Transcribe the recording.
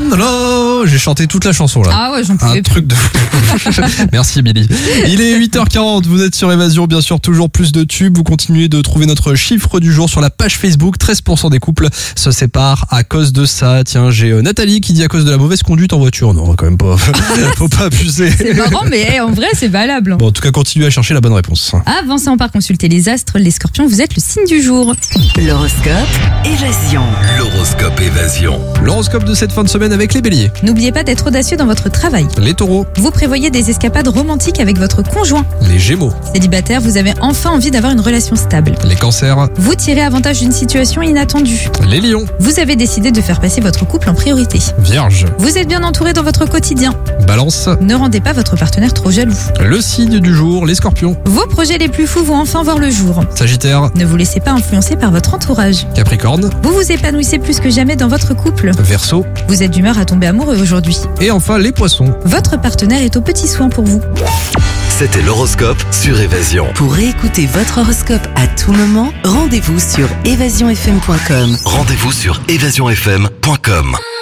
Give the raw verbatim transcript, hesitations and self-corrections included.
là, j'ai chanté toute la chanson là. Ah ouais, j'en pouvais Un plus. truc de fou. Merci Billy. Il est huit heures quarante, vous êtes sur Évasion, bien sûr, toujours plus de tubes. Vous continuez de trouver notre chiffre du jour sur la page Facebook. treize pour cent des couples se séparent à cause de ça. Tiens, j'ai euh, Nathalie qui dit à cause de la mauvaise conduite en voiture. Non, quand même pas. Faut pas abuser. C'est marrant, mais hey, en vrai, c'est valable. Bon, en tout cas, continuez à chercher la bonne réponse. Avançons par consulter les astres. Les scorpions, vous êtes le signe du jour. L'horoscope Évasion. L'horoscope Évasion. L'horoscope de cette fin de semaine avec les béliers. N'oubliez pas d'être audacieux dans votre travail. Les taureaux. Vous prévoyez des escapades romantiques avec votre conjoint. Les gémeaux. Célibataire, vous avez enfin envie d'avoir une relation stable. Les cancers. Vous tirez avantage d'une situation inattendue. Les lions. Vous avez décidé de faire passer votre couple en priorité. Vierge. Vous êtes bien entouré dans votre quotidien. Balance. Ne rendez pas votre partenaire trop jaloux. Le signe du jour, les scorpions. Vos projets les plus fous vont enfin voir le jour. Sagittaire. Ne vous laissez pas influencer par votre entourage. Capricorne. Vous vous épanouissez plus que jamais dans votre couple. Verseau. Vous êtes d'humeur à tomber amoureux aujourd'hui. Et enfin, les poissons. Votre partenaire est au petit soin pour vous. C'était l'horoscope sur Évasion. Pour réécouter votre horoscope à tout moment, rendez-vous sur évasion f m point com. Rendez-vous sur évasion f m point com.